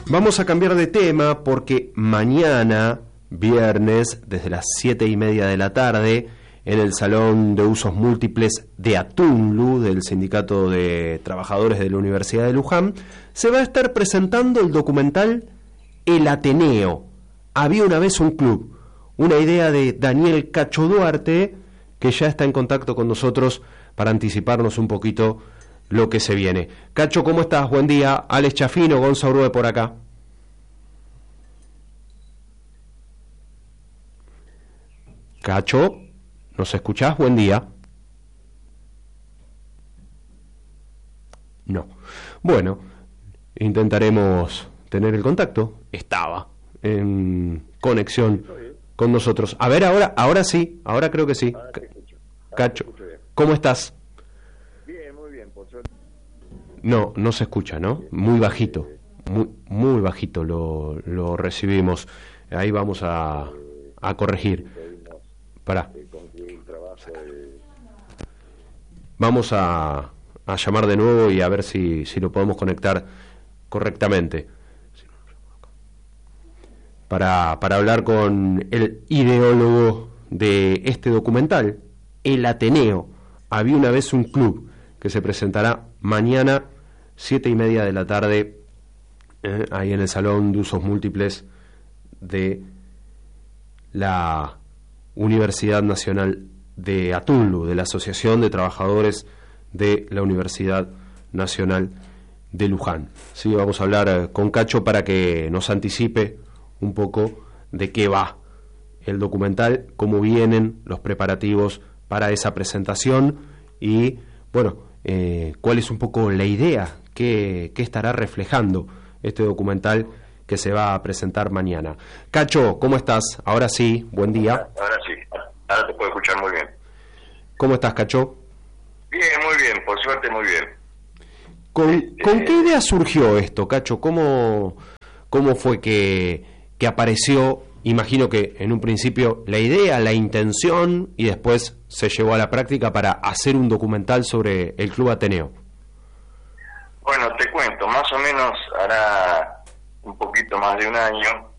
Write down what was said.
Vamos a cambiar de tema porque mañana, viernes, desde las 7:30 de la tarde, en el Salón de Usos Múltiples de Atunlu, del Sindicato de Trabajadores de la Universidad de Luján, se va a estar presentando el documental El Ateneo. Había una vez un club, una idea de Daniel Cacho Duarte, que ya está en contacto con nosotros para anticiparnos un poquito lo que se viene. Cacho, ¿cómo estás? Buen día. Alex Chafino, Gonza Urbe por acá. Cacho, ¿nos escuchás? Buen día. No. Bueno, intentaremos tener el contacto. Estaba en conexión con nosotros. A ver, ahora sí, ahora creo que sí. Cacho, ¿cómo estás? Bien, muy bien, por suerte. No se escucha, ¿no? Muy bajito, muy bajito lo recibimos. Ahí vamos a corregir. Pará. Vamos a llamar de nuevo y a ver si lo podemos conectar correctamente. Para hablar con el ideólogo de este documental, El Ateneo. Había una vez un club, que se presentará mañana 7:30 de la tarde ahí en el Salón de Usos Múltiples de la Universidad Nacional de Atunlu, de la Asociación de Trabajadores de la Universidad Nacional de Luján. Sí, vamos a hablar con Cacho para que nos anticipe un poco de qué va el documental, cómo vienen los preparativos para esa presentación y, bueno, cuál es un poco la idea que estará reflejando este documental que se va a presentar mañana. Cacho, ¿cómo estás? Ahora sí, buen día. Ahora sí, ahora te puedo escuchar muy bien. ¿Cómo estás, Cacho? Bien, muy bien, por suerte muy bien. ¿Con qué idea surgió esto, Cacho? ¿Cómo fue que apareció? Imagino que en un principio la idea, la intención, y después se llevó a la práctica para hacer un documental sobre el Club Ateneo. Bueno, te cuento, más o menos hará un poquito más de un año